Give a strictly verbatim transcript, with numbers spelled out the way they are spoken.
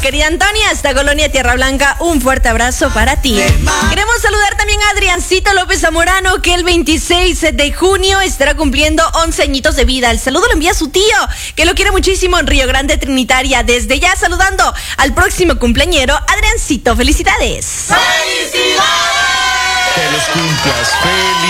querida Antonia, hasta Colonia Tierra Blanca, un fuerte abrazo para ti. Queremos saludar también a Adriancito López Zamorano, que el veintiséis de junio estará cumpliendo once añitos de vida. El saludo lo envía a su tío, que lo quiere muchísimo en Río Grande, Trinitaria. Desde ya saludando al próximo cumpleañero, Adriancito. ¡Felicidades! ¡Felicidades! Que los cumplas feliz.